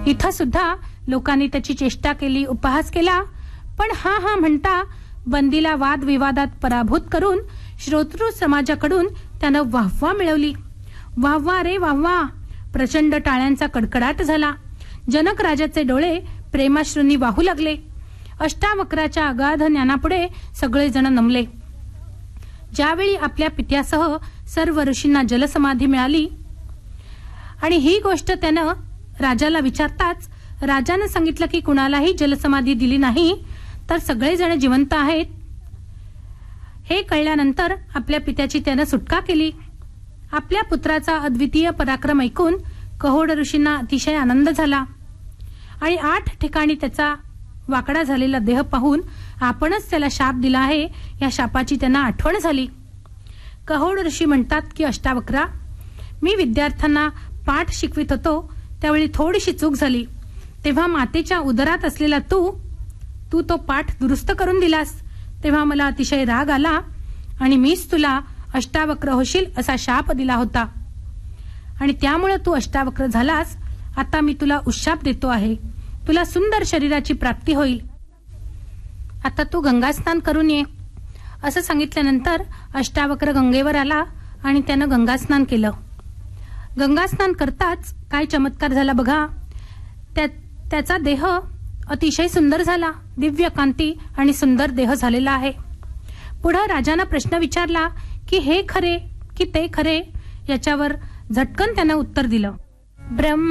इथं सुद्धा लोकांनी त्याची चेष्टा केली, उपहास केला, पण हा म्हणता बंदीला वादविवादात पराभूत करून श्रोतृ समाजाकडून त्यानं वाहवा मिळवली. वाहवा रे वाहवा. प्रचंड टाळ्यांचा कडकडाट झाला. जनक राजाचे डोळे प्रेमाश्रूंनी वाहू लागले. अष्टावक्राच्या अगाध ज्ञानापुढे सगळेजण नमले. ज्यावेळी आपल्या पित्यासह सर्व ऋषींना जलसमाधी मिळाली आणि ही गोष्ट त्यानं राजाला विचारताच राजानं सांगितलं की कुणालाही जलसमाधी दिली नाही, तर सगळेजण जिवंत आहेत. हे कळल्यानंतर आपल्या पित्याची त्यानं सुटका केली. आपल्या पुत्राचा अद्वितीय पराक्रम ऐकून कहोड ऋषींना अतिशय आनंद झाला आणि 8 ठिकाणी त्याचा वाकडा झालेला देह पाहून आपणच त्याला शाप दिला आहे या शापाची त्यांना आठवण झाली. कहोड ऋषी म्हणतात की अष्टावक्रा, मी विद्यार्थ्यांना पाठ शिकवित होतो त्यावेळी थोडीशी चूक झाली. तेव्हा मातेच्या उदरात असलेला तू तो पाठ दुरुस्त करून दिलास. तेव्हा मला अतिशय राग आला आणि मीच तुला अष्टावक्र होशील असा शाप दिला होता आणि त्यामुळे तू अष्टावक्र झालास. आता मी तुला उशाप देतो आहे. तुला सुंदर शरीराची प्राप्ती होईल. आता तू गंगास्नान करून ये. असं सांगितल्यानंतर अष्टावक्र गंगेवर आला आणि त्यानं गंगास्नान केलं. गंगास्नान करताच काय चमत्कार झाला बघा. त्याचा देह अतिशय सुंदर झाला. दिव्य कांती आणि सुंदर देह झालेला आहे. पुढे राजानं प्रश्न विचारला की हे खरे की ते खरे. याच्यावर झटकन त्यानं उत्तर दिलं, ब्रह्म